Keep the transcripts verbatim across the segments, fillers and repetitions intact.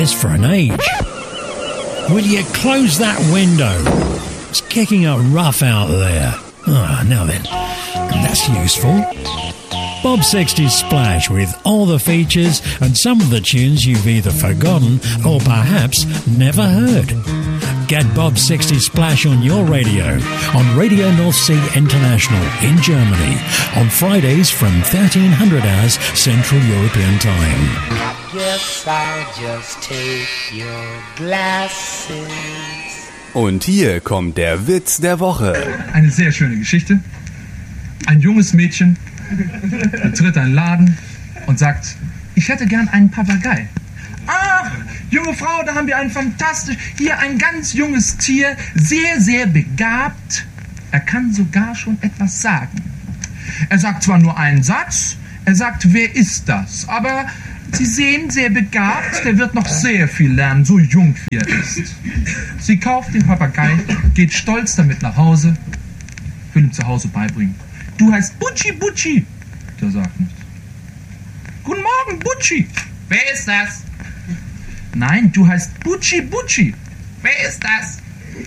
dress for an age. Will you close that window? It's kicking up rough out there. Ah, now then, that's useful. Bob sixty's Splash with all the features and some of the tunes you've either forgotten or perhaps never heard. Get Bob sixty's Splash on your radio on Radio North Sea International in Germany on Fridays from thirteen hundred hours Central European Time. I guess I'll just take your glasses. Und hier kommt der Witz der Woche. Eine sehr schöne Geschichte. Ein junges Mädchen betritt einen Laden und sagt, ich hätte gern einen Papagei. Ach, junge Frau, da haben wir einen fantastisch, hier ein ganz junges Tier, sehr, sehr begabt. Er kann sogar schon etwas sagen. Er sagt zwar nur einen Satz, er sagt, wer ist das? Aber Sie sehen, sehr begabt, der wird noch sehr viel lernen, so jung wie er ist. Sie kauft den Papagei, geht stolz damit nach Hause, will ihm zu Hause beibringen. Du heißt Butschi Butschi. Der sagt nichts. Guten Morgen, Butschi. Wer ist das? Nein, du heißt Butschi Butschi. Wer ist das?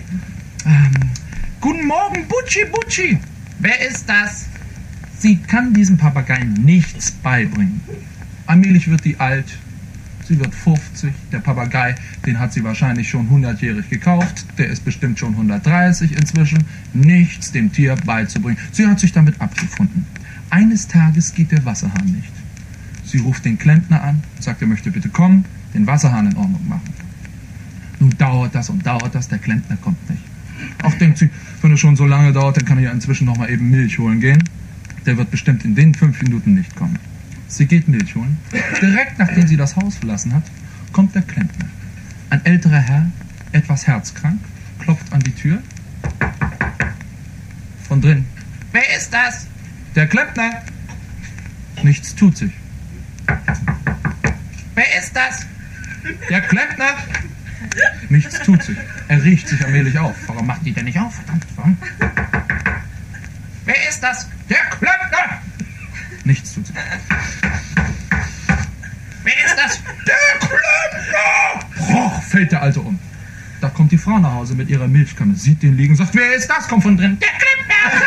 Ähm, guten Morgen, Butschi Butschi. Wer ist das? Sie kann diesem Papagei nichts beibringen. Allmählich wird die alt. Sie wird fünfzig. Der Papagei, den hat sie wahrscheinlich schon hundertjährig gekauft. Der ist bestimmt schon hundertdreißig inzwischen. Nichts dem Tier beizubringen. Sie hat sich damit abgefunden. Eines Tages geht der Wasserhahn nicht. Sie ruft den Klempner an und sagt, er möchte bitte kommen, den Wasserhahn in Ordnung machen. Nun dauert das und dauert das, der Klempner kommt nicht. Auch denkt sie, wenn es schon so lange dauert, dann kann ich ja inzwischen noch mal eben Milch holen gehen. Der wird bestimmt in den fünf Minuten nicht kommen. Sie geht Milch holen. Direkt nachdem sie das Haus verlassen hat, kommt der Klempner. Ein älterer Herr, etwas herzkrank, klopft an die Tür. Von drin. Wer ist das? Der Klempner. Nichts tut sich. Wer ist das? Der Klempner. Nichts tut sich. Er riecht sich allmählich auf. Warum macht die denn nicht auf? Verdammt, warum? Wer ist das? Der Klempner. Nichts tut sich. Wer ist das? Der Klempner! Boah, fällt der Alte um. Da kommt die Frau nach Hause mit ihrer Milchkanne, sieht den liegen, sagt, wer ist das? Kommt von drin. Der Klempner!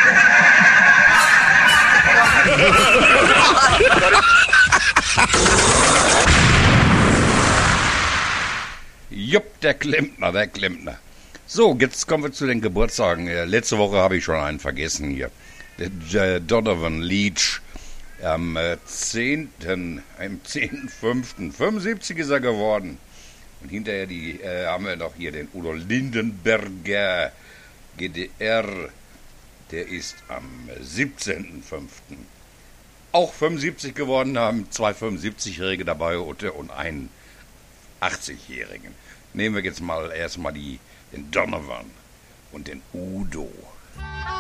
Jupp, der Klempner, der Klempner. So, jetzt kommen wir zu den Geburtstagen. Letzte Woche habe ich schon einen vergessen hier. Der Donovan Leitch. Am zehnten am zehnten fünften fünfundsiebzig ist er geworden. Und hinterher die, äh, haben wir noch hier den Udo Lindenberger, G D R. Der ist am siebzehnten fünften auch fünfundsiebzig geworden, haben zwei fünfundsiebzigjährige dabei und einen achtzigjährigen. Nehmen wir jetzt mal erstmal die, den Donovan und den Udo.